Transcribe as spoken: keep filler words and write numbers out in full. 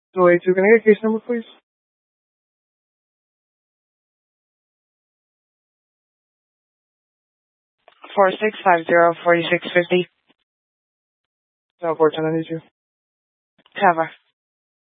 two eight two, can I get case number, please? Four six five zero forty six fifty. Southport ten, I need you. Cover.